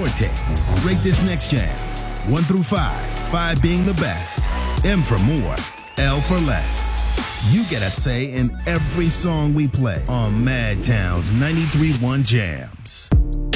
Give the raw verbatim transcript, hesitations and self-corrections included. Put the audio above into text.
Forte. Rate this next jam. One through five. Five being the best. M for more. L for less. You get a say in every song we play on Madtown's ninety-three point one Jams.